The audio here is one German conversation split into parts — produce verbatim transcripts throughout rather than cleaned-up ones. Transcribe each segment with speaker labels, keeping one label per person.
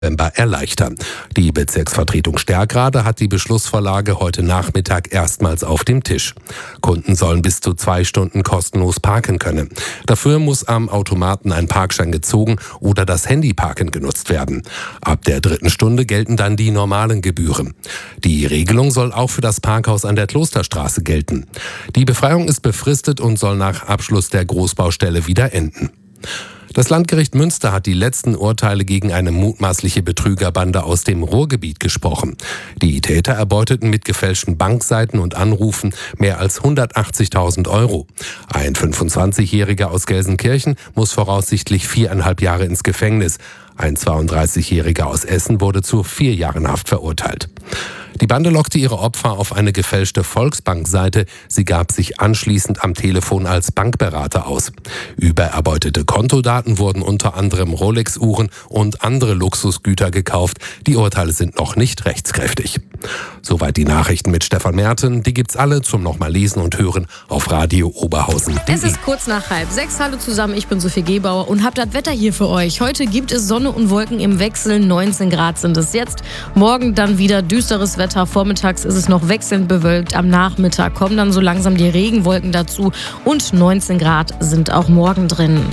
Speaker 1: November erleichtern. Die Bezirksvertretung Stärkrade hat die Beschlussvorlage heute Nachmittag erstmals auf dem Tisch. Kunden sollen bis zu zwei Stunden kostenlos parken können. Dafür muss am Automaten ein Parkschein gezogen oder das Handyparken genutzt werden. Ab der dritten Stunde gelten dann die normalen Gebühren. Die Regelung soll auch für das Parkhaus an der Klosterstraße gelten. Die Befreiung ist befristet und soll nach Abschluss der Großbaustelle wieder enden. Das Landgericht Münster hat die letzten Urteile gegen eine mutmaßliche Betrügerbande aus dem Ruhrgebiet gesprochen. Die Täter erbeuteten mit gefälschten Bankseiten und Anrufen mehr als hundertachtzigtausend Euro. Ein fünfundzwanzigjähriger aus Gelsenkirchen muss voraussichtlich viereinhalb Jahre ins Gefängnis. Ein zweiunddreißigjähriger aus Essen wurde zu vier Jahren Haft verurteilt. Die Bande lockte ihre Opfer auf eine gefälschte Volksbank-Seite. Sie gab sich anschließend am Telefon als Bankberater aus. Über erbeutete Kontodaten wurden unter anderem Rolex-Uhren und andere Luxusgüter gekauft. Die Urteile sind noch nicht rechtskräftig. Soweit die Nachrichten mit Stefan Merten. Die gibt's alle zum nochmal lesen und hören auf Radio Oberhausen.
Speaker 2: Es ist kurz nach halb sechs. Hallo zusammen, ich bin Sophie Gebauer und hab das Wetter hier für euch. Heute gibt es Sonne und Wolken im Wechsel. neunzehn Grad sind es jetzt. Morgen dann wieder düsteres Wetter. Vormittags ist es noch wechselnd bewölkt. Am Nachmittag kommen dann so langsam die Regenwolken dazu. Und neunzehn Grad sind auch morgen drin.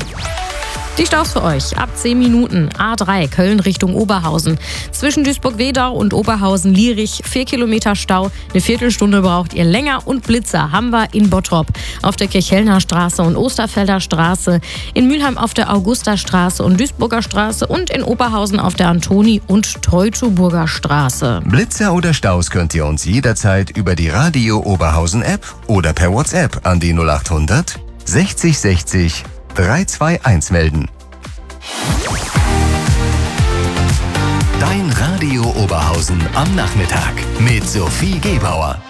Speaker 2: Die Staus für euch. Ab zehn Minuten. A drei, Köln Richtung Oberhausen. Zwischen Duisburg-Wedau und Oberhausen-Lierich. vier Kilometer Stau. Eine Viertelstunde braucht ihr länger. Und Blitzer haben wir in Bottrop. Auf der Kirchhellner Straße und Osterfelder Straße. In Mülheim auf der Augustastraße und Duisburger Straße. Und in Oberhausen auf der Antoni- und Teutoburger Straße.
Speaker 3: Blitzer oder Staus könnt ihr uns jederzeit über die Radio Oberhausen App oder per WhatsApp an die null achthundert sechzig sechzig drei zwei eins melden. Dein Radio Oberhausen am Nachmittag mit Sophie Gebauer.